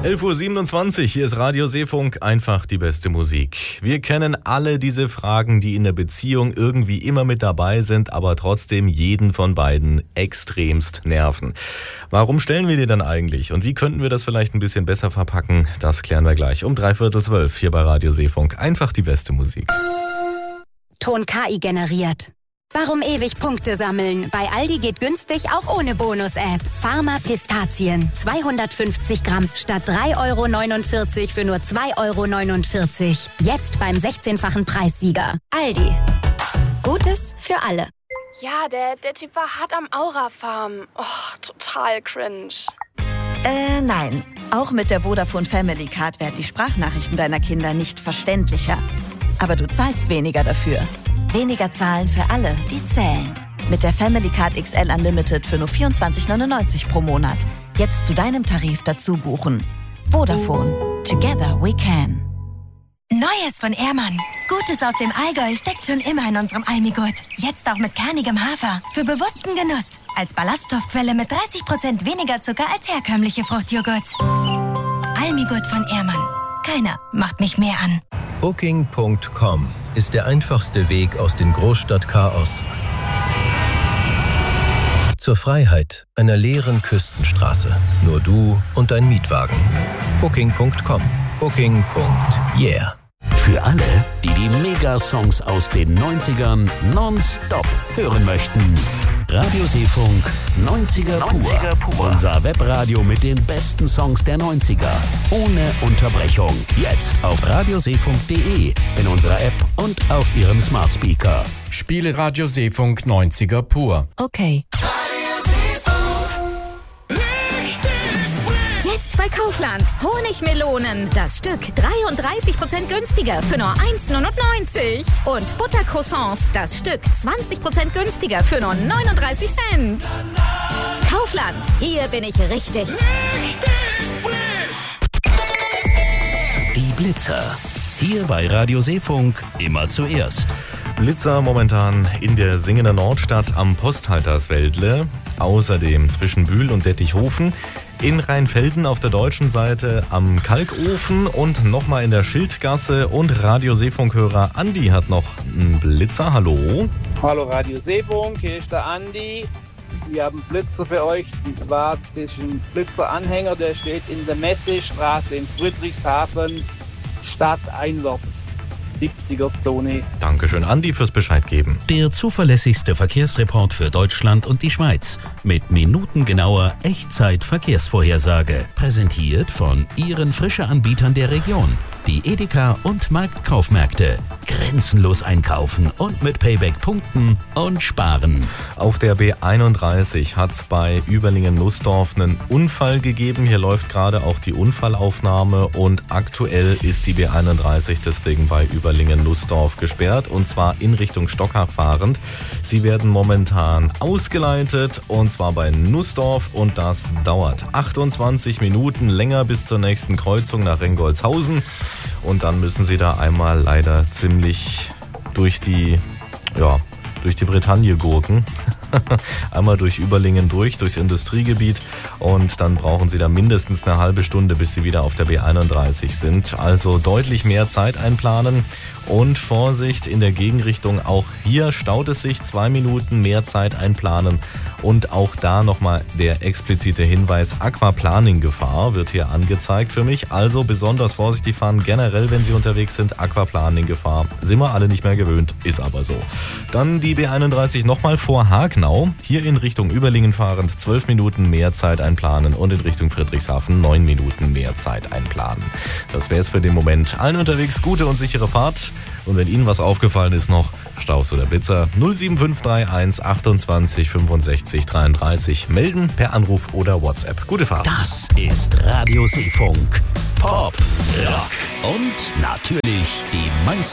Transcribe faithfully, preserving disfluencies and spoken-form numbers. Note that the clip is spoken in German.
elf Uhr siebenundzwanzig, hier ist Radio Seefunk, einfach die beste Musik. Wir kennen alle diese Fragen, die in der Beziehung irgendwie immer mit dabei sind, aber trotzdem jeden von beiden extremst nerven. Warum stellen wir die dann eigentlich und wie könnten wir das vielleicht ein bisschen besser verpacken? Das klären wir gleich um dreiviertel zwölf hier bei Radio Seefunk, einfach die beste Musik. Ton K I generiert. Warum ewig Punkte sammeln? Bei Aldi geht günstig auch ohne Bonus-App. Pharma Pistazien. zweihundertfünfzig Gramm statt drei Euro neunundvierzig für nur zwei Euro neunundvierzig. Jetzt beim sechzehnfachen Preissieger. Aldi. Gutes für alle. Ja, der, der Typ war hart am Aura-Farm. Oh, total cringe. Äh, nein. Auch mit der Vodafone Family Card werden die Sprachnachrichten deiner Kinder nicht verständlicher. Aber du zahlst weniger dafür. Weniger zahlen für alle, die zählen. Mit der Family Card X L Unlimited für nur vierundzwanzig neunundneunzig pro Monat. Jetzt zu deinem Tarif dazu buchen. Vodafone. Together we can. Neues von Ehrmann. Gutes aus dem Allgäu steckt schon immer in unserem Almigurt. Jetzt auch mit kernigem Hafer. Für bewussten Genuss. Als Ballaststoffquelle mit dreißig Prozent weniger Zucker als herkömmliche Fruchtjoghurt. Almigurt von Ehrmann. Keiner macht mich mehr an. Booking Punkt com ist der einfachste Weg aus dem Großstadtchaos zur Freiheit einer leeren Küstenstraße. Nur du und dein Mietwagen. Booking Punkt com. Booking. Yeah. Für alle, die die Megasongs aus den neunzigern nonstop hören möchten. Radio Seefunk neunziger pur. Unser Webradio mit den besten Songs der neunziger. Ohne Unterbrechung. Jetzt auf radioseefunk punkt de, in unserer App und auf Ihrem Smart Speaker. Spiele Radio Seefunk neunziger pur. Okay. Jetzt bei Kaufland. Honigmelonen. Das Stück dreiunddreißig Prozent günstiger für nur eins neunundneunzig. Und Buttercroissants. Das Stück zwanzig Prozent günstiger für nur neununddreißig Cent. Kaufland. Hier bin ich richtig. Richtig frisch. Die Blitzer. Hier bei Radio Seefunk immer zuerst. Blitzer momentan in der Singender Nordstadt am Posthalterswäldle, außerdem zwischen Bühl und Dettichhofen, in Rheinfelden auf der deutschen Seite am Kalkofen und nochmal in der Schildgasse. Und Radio Seefunk-Hörer Andi hat noch einen Blitzer. Hallo. Hallo Radio Seefunk, hier ist der Andi. Wir haben Blitzer für euch, und zwar das ist ein Blitzeranhänger, der steht in der Messestraße in Friedrichshafen, stadteinwärts. siebziger Zone. Dankeschön, Andi, fürs Bescheid geben. Der zuverlässigste Verkehrsreport für Deutschland und die Schweiz. Mit minutengenauer Echtzeit-Verkehrsvorhersage. Präsentiert von Ihren Frische-Anbietern der Region. Die Edeka und Marktkaufmärkte. Grenzenlos einkaufen und mit Payback-Punkten und sparen. Auf der B einunddreißig hat es bei Überlingen-Nussdorf einen Unfall gegeben. Hier läuft gerade auch die Unfallaufnahme und aktuell ist die B einunddreißig deswegen bei Überlingen-Nussdorf gesperrt und zwar in Richtung Stockach fahrend. Sie werden momentan ausgeleitet und zwar bei Nussdorf und das dauert achtundzwanzig Minuten länger bis zur nächsten Kreuzung nach Rengolzhausen. Und dann müssen sie da einmal leider ziemlich durch die, ja, durch die Bretagne gurken. Einmal durch Überlingen durch, durchs Industriegebiet und dann brauchen sie da mindestens eine halbe Stunde, bis sie wieder auf der B einunddreißig sind. Also deutlich mehr Zeit einplanen und Vorsicht in der Gegenrichtung. Auch hier staut es sich, zwei Minuten mehr Zeit einplanen und auch da nochmal der explizite Hinweis, Aquaplaning-Gefahr wird hier angezeigt für mich. Also besonders vorsichtig fahren, generell wenn Sie unterwegs sind, Aquaplaning-Gefahr. Sind wir alle nicht mehr gewöhnt, ist aber so. Dann die B einunddreißig nochmal vor Hagenau. Hier in Richtung Überlingen fahrend zwölf Minuten mehr Zeit einplanen und in Richtung Friedrichshafen neun Minuten mehr Zeit einplanen. Das wäre es für den Moment. Allen unterwegs gute und sichere Fahrt. Und wenn Ihnen was aufgefallen ist noch, Staus oder Blitzer, null sieben fünf drei eins achtundzwanzig fünfundsechzig dreiunddreißig melden per Anruf oder WhatsApp. Gute Fahrt. Das ist Radio Seefunk. Pop, Rock und natürlich die meisten